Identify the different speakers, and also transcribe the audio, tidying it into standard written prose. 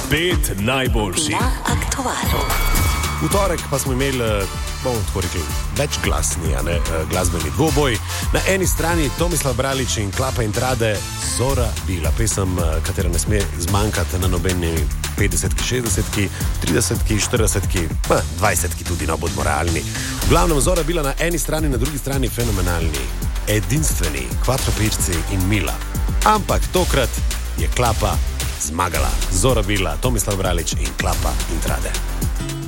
Speaker 1: 5 najboljših
Speaker 2: na aktualu.
Speaker 3: V torek pa smo imeli, bomo tako rekli, večglasni glasbeni dvoboj. Na eni strani Tomislav Bralič in Klapa in Trade, Zora bila, pesem, katera ne sme zmanjkati na nobeni 50-ki, 60-ki, 30-ki, 40-ki, 20-ki tudi, no, bodimo realni. V glavnem Zora bila na eni strani, na drugi strani fenomenalni, edinstveni, Kvadropirci in Mila. Ampak tokrat je Klapa zmagala. Zora bila, Tomislav Bralič in Klapa in Trade.